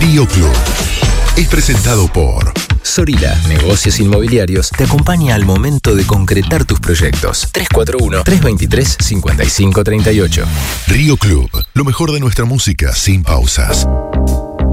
Río Club. Es presentado por Sorila, Negocios Inmobiliarios, te acompaña al momento de concretar tus proyectos. 341-323-5538. Río Club, lo mejor de nuestra música sin pausas.